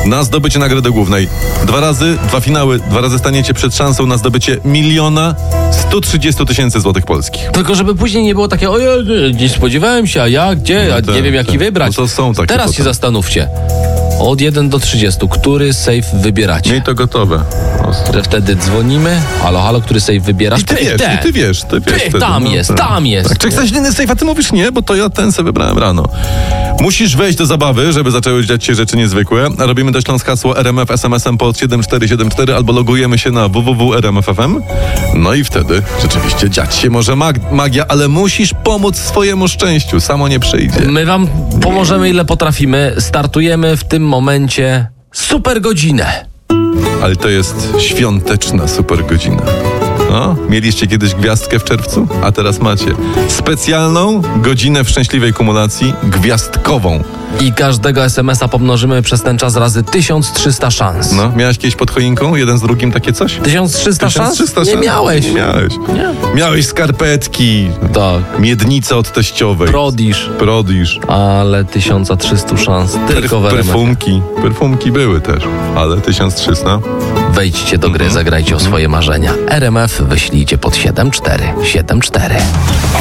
na zdobycie nagrody głównej. 2 razy, 2 finały, 2 razy staniecie przed szansą na zdobycie 1 130 000 złotych polskich. Tylko żeby później nie było takie, ojej, nie spodziewałem się, a ja gdzie? A nie wiem, jaki wybrać. No to są takie Teraz się zastanówcie. Od 1 do 30, który safe wybieracie? Miej to gotowe. Że wtedy dzwonimy, halo, który safe wybierasz? I ty wiesz. Wtedy, tam jest. Tak. Czy chcesz inny safe, a ty mówisz nie, bo to ja ten sobie wybrałem rano. Musisz wejść do zabawy, żeby zaczęły dziać się rzeczy niezwykłe. Robimy do Śląsk hasło RMF SMS-em pod 7474 albo logujemy się na www.rmf.fm. No i wtedy rzeczywiście dziać się może magia, ale musisz pomóc swojemu szczęściu. Samo nie przyjdzie. My wam pomożemy, ile potrafimy. Startujemy w tym momencie super godzinę. Ale to jest świąteczna super godzina. No, mieliście kiedyś gwiazdkę w czerwcu? A teraz macie specjalną godzinę w szczęśliwej kumulacji gwiazdkową. I każdego SMS-a pomnożymy przez ten czas razy 1300 szans. No, miałeś kiedyś pod choinką jeden z drugim takie coś? 1300 szans? Nie miałeś. Nie miałeś. Nie. Miałeś skarpetki, Tak. miednicę od teściowej. Prodisz. Ale 1300 szans tylko w RMF. Perfumki były też, ale 1300. Wejdźcie do gry, zagrajcie o swoje marzenia. RMF wyślijcie pod 7474.